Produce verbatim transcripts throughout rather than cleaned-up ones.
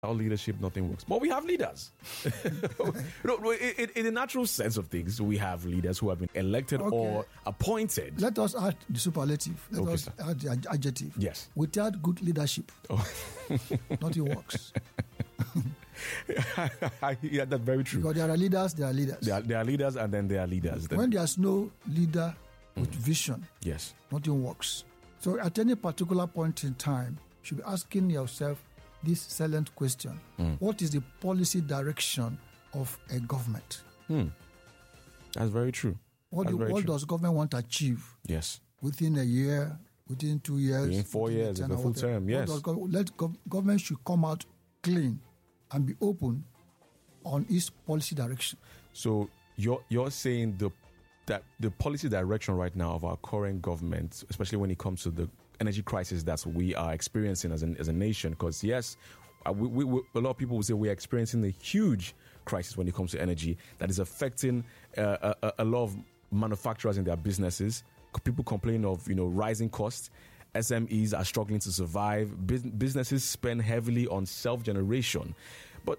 Our leadership, nothing works. But we have leaders. no, in, in the natural sense of things, we have leaders who have been elected okay. or appointed. Let us add the superlative. Let okay, us sir. add the adjective. Yes. Without good leadership, oh. nothing works. Yeah, that's very true. Because there are leaders, there are leaders. There are, there are leaders, and then there are leaders. When there's no leader with mm. vision, yes, nothing works. So at any particular point in time, you should be asking yourself this silent question. Mm. What is the policy direction of a government? Mm. That's very true. What, That's do, very what true. does government want to achieve? Yes. Within a year, within two years, within four years, a full term, yes. Gov- let gov- government should come out clean and be open on its policy direction. So you're you're saying the that the policy direction right now of our current government, especially when it comes to the energy crisis that we are experiencing as, an, as a nation, because yes, we, we, we, a lot of people will say we're experiencing a huge crisis when it comes to energy that is affecting uh, a, a lot of manufacturers in their businesses. People complain of you know rising costs. S M Es are struggling to survive. Bus- businesses spend heavily on self-generation. But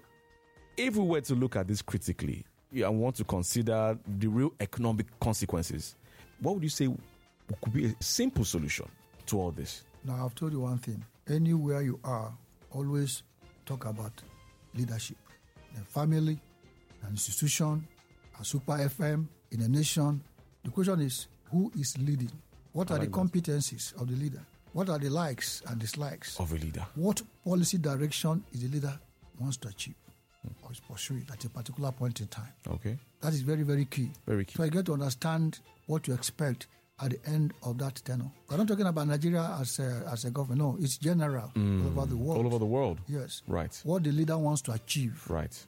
if we were to look at this critically and want to consider the real economic consequences, what would you say could be a simple solution to all this? Now, I've told you one thing. Anywhere you are, always talk about leadership. In a family, an institution, a super F M, in a nation. The question is, who is leading? What are like the competencies that. of the leader? What are the likes and dislikes of a leader? What policy direction is the leader wants to achieve hmm. or is pursuing at a particular point in time? Okay. That is very, very key. Very key. So I get to understand what you expect at the end of that tenure. We're not talking about Nigeria as a, as a government. No, it's general mm. all over the world. All over the world. Yes. Right. What the leader wants to achieve. Right.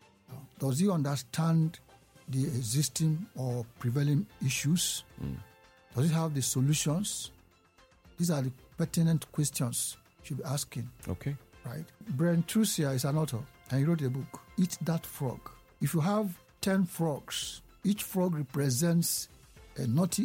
Does he understand the existing or prevailing issues? Mm. Does it have the solutions? These are the pertinent questions you should be asking. Okay. Right? Brian Trusia is an author, and he wrote a book, Eat That Frog. If you have ten frogs, each frog represents a naughty